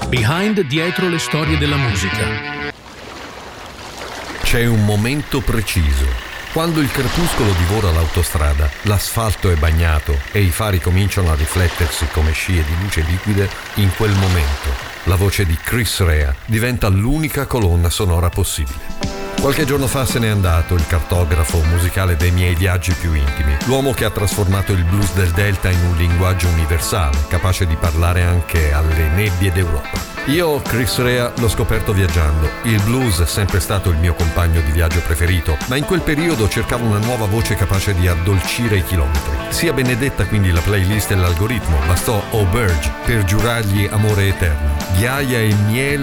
Behind, dietro le storie della musica. C'è un momento preciso. Quando il crepuscolo divora l'autostrada, l'asfalto è bagnato e i fari cominciano a riflettersi come scie di luce liquide, in quel momento la voce di Chris Rea diventa l'unica colonna sonora possibile. Qualche giorno fa se n'è andato il cartografo musicale dei miei viaggi più intimi, l'uomo che ha trasformato il blues del Delta in un linguaggio universale, capace di parlare anche alle nebbie d'Europa. Io, Chris Rea, l'ho scoperto viaggiando. Il blues è sempre stato il mio compagno di viaggio preferito, ma in quel periodo cercavo una nuova voce capace di addolcire i chilometri. Sia benedetta quindi la playlist e l'algoritmo, bastò Oh Burge per giurargli amore eterno, ghiaia e miele